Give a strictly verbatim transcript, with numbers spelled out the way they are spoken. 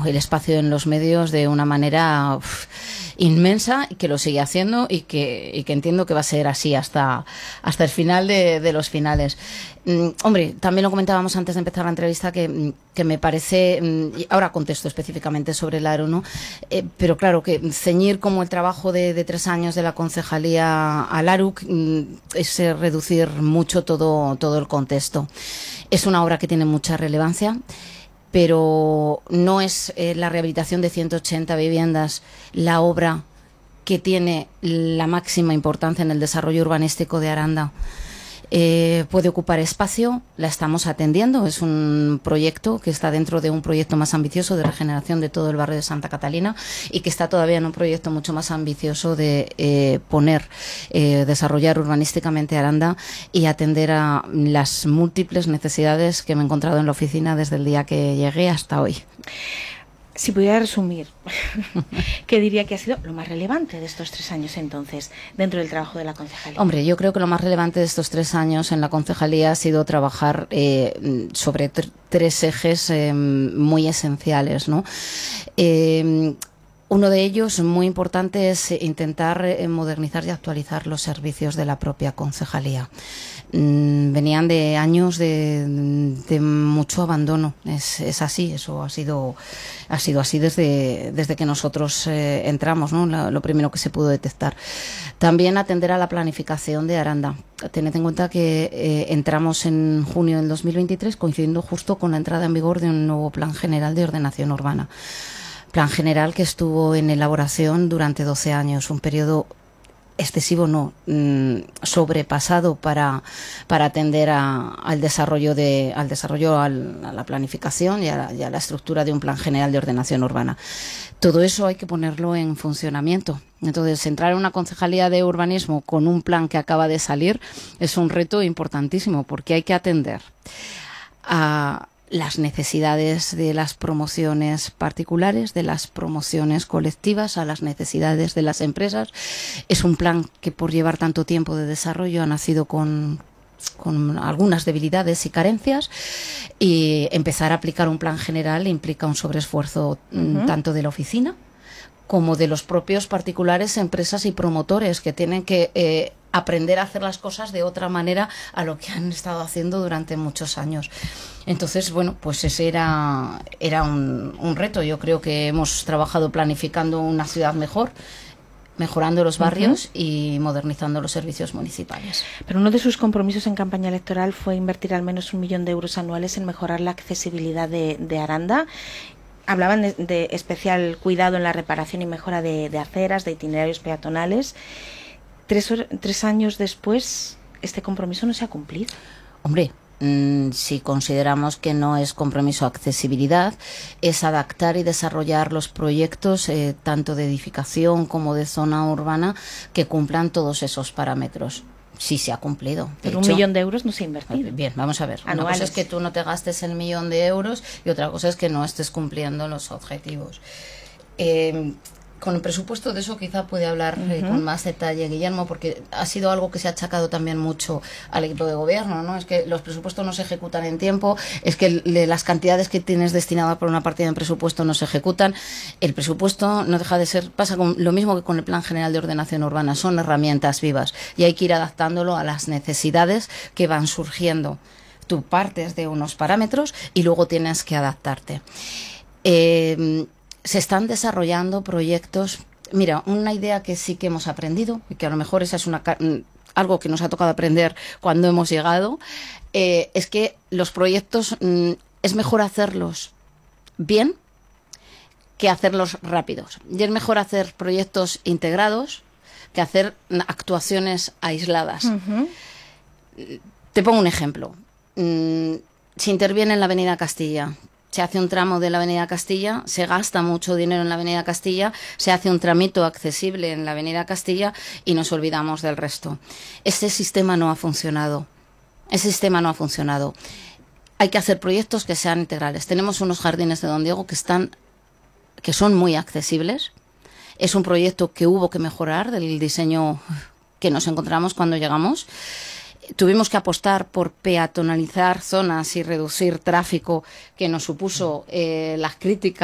el espacio en los medios de una manera uf, inmensa, y que lo sigue haciendo, y que, y que entiendo que va a ser así hasta, hasta el final de, de los finales. Mm, hombre, también lo comentábamos antes de empezar la entrevista, que, que me parece, y ahora contesto específicamente sobre el Aro, ¿no? Eh, pero claro, que ceñir como el trabajo de, de tres años de la concejalía al Aro mm, es eh, reducir mucho todo, todo el contexto. Es una obra que tiene mucha relevancia, pero no es eh, la rehabilitación de ciento ochenta viviendas la obra que tiene la máxima importancia en el desarrollo urbanístico de Aranda. Eh, puede ocupar espacio, la estamos atendiendo, es un proyecto que está dentro de un proyecto más ambicioso de regeneración de todo el barrio de Santa Catalina, y que está todavía en un proyecto mucho más ambicioso de eh, poner, eh, desarrollar urbanísticamente Aranda y atender a las múltiples necesidades que me he encontrado en la oficina desde el día que llegué hasta hoy. Si pudiera resumir, ¿qué diría que ha sido lo más relevante de estos tres años entonces dentro del trabajo de la concejalía? Hombre, yo creo que lo más relevante de estos tres años en la concejalía ha sido trabajar eh, sobre tr tres ejes eh, muy esenciales, ¿no? Eh, Uno de ellos, muy importante, es intentar eh, modernizar y actualizar los servicios de la propia concejalía. Mm, venían de años de, de mucho abandono. Es, es así, eso ha sido, ha sido así desde, desde que nosotros eh, entramos, ¿no? Lo, lo primero que se pudo detectar. También atender a la planificación de Aranda. Tened en cuenta que eh, entramos en junio del dos mil veintitrés, coincidiendo justo con la entrada en vigor de un nuevo Plan General de Ordenación Urbana. Plan general que estuvo en elaboración durante doce años, un periodo excesivo, no, mmm, sobrepasado para, para atender a, al desarrollo, de, al desarrollo al, a la planificación y a, la, y a la estructura de un plan general de ordenación urbana. Todo eso hay que ponerlo en funcionamiento. Entonces, entrar en una concejalía de urbanismo con un plan que acaba de salir es un reto importantísimo, porque hay que atender a las necesidades de las promociones particulares, de las promociones colectivas, a las necesidades de las empresas. Es un plan que, por llevar tanto tiempo de desarrollo, ha nacido con, con algunas debilidades y carencias, y empezar a aplicar un plan general implica un sobreesfuerzo uh-huh. tanto de la oficina como de los propios particulares, empresas y promotores, que tienen que eh, aprender a hacer las cosas de otra manera a lo que han estado haciendo durante muchos años. Entonces, bueno, pues ese era, era un, un reto. Yo creo que hemos trabajado planificando una ciudad mejor, mejorando los barrios uh-huh. y modernizando los servicios municipales. Pero uno de sus compromisos en campaña electoral fue invertir al menos un millón de euros anuales en mejorar la accesibilidad de, de Aranda. Hablaban de, de especial cuidado en la reparación y mejora de, de aceras, de itinerarios peatonales. Tres, tres años después, ¿este compromiso no se ha cumplido? Hombre, mmm, si consideramos que no es compromiso accesibilidad, es adaptar y desarrollar los proyectos, eh, tanto de edificación como de zona urbana, que cumplan todos esos parámetros. Sí se ha cumplido. Pero un millón de euros no se ha invertido. Bien, vamos a ver. Anuales. Una cosa es que tú no te gastes el millón de euros y otra cosa es que no estés cumpliendo los objetivos. Eh, con el presupuesto de eso quizá puede hablar uh-huh. eh, con más detalle Guillermo, porque ha sido algo que se ha achacado también mucho al equipo de gobierno, ¿no? Es que los presupuestos no se ejecutan en tiempo, es que le, las cantidades que tienes destinadas por una partida en presupuesto no se ejecutan. El presupuesto no deja de ser, pasa con lo mismo que con el Plan General de Ordenación Urbana, son herramientas vivas y hay que ir adaptándolo a las necesidades que van surgiendo. Tú partes de unos parámetros y luego tienes que adaptarte. Eh, Se están desarrollando proyectos. Mira, una idea que sí que hemos aprendido, y que a lo mejor esa es una algo que nos ha tocado aprender cuando hemos llegado, eh, es que los proyectos mm, es mejor hacerlos bien que hacerlos rápidos. Y es mejor hacer proyectos integrados que hacer actuaciones aisladas. Uh-huh. Te pongo un ejemplo. Mm, se interviene en la Avenida Castilla. Se hace un tramo de la Avenida Castilla, se gasta mucho dinero en la Avenida Castilla, se hace un tramito accesible en la Avenida Castilla y nos olvidamos del resto. Ese sistema no ha funcionado. Ese sistema no ha funcionado. Hay que hacer proyectos que sean integrales. Tenemos unos jardines de Don Diego que están, que son muy accesibles. Es un proyecto que hubo que mejorar del diseño que nos encontramos cuando llegamos. Tuvimos que apostar por peatonalizar zonas y reducir tráfico, que nos supuso eh, las críticas